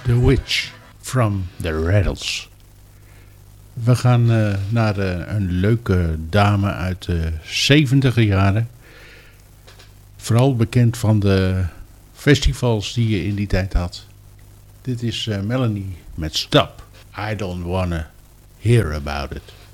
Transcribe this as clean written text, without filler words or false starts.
The Witch from the Rattles. We gaan naar een leuke dame uit de 70er jaren. Vooral bekend van de festivals die je in die tijd had. Dit is Melanie met Stop. I don't wanna hear about it.